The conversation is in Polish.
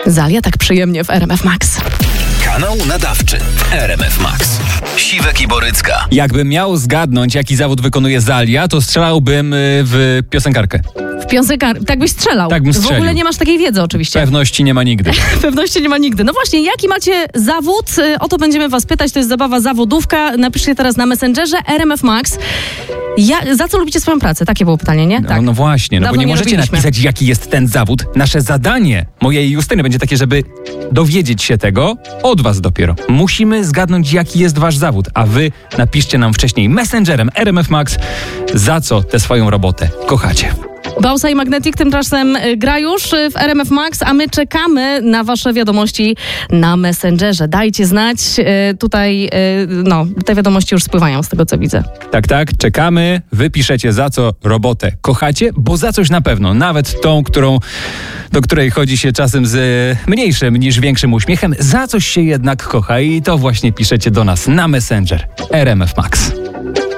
Zalia tak przyjemnie w RMF Max. Kanał nadawczy RMF Max. Siwek i Borycka. Jakbym miał zgadnąć, jaki zawód wykonuje Zalia, to strzelałbym w piosenkarkę. W piosenkarkę. Tak byś strzelał. Tak bym W strzelił. ogóle nie masz takiej wiedzy oczywiście. Pewności nie ma nigdy. Pewności nie ma nigdy. No właśnie, jaki macie zawód? O to będziemy was pytać. To jest zabawa zawodówka. Napiszcie teraz na Messengerze RMF Max. Za co lubicie swoją pracę? Takie było pytanie, nie? Tak. No właśnie, bo Dawno nie nie możecie robiliśmy. napisać, jaki jest ten zawód. Nasze zadanie, mojej Justyny, będzie takie, żeby dowiedzieć się tego od was dopiero. Musimy zgadnąć, jaki jest wasz zawód, a wy napiszcie nam wcześniej Messengerem RMF Max, za co tę swoją robotę kochacie. Bausa i Magnetic tymczasem gra już w RMF Max, a my czekamy na wasze wiadomości na Messengerze. Dajcie znać. Tutaj, te wiadomości już spływają z tego, co widzę. Tak, czekamy. Wy piszecie, za co robotę kochacie, bo za coś na pewno, nawet tą, do której chodzi się czasem z mniejszym niż większym uśmiechem, za coś się jednak kocha i to właśnie piszecie do nas na Messenger RMF Max.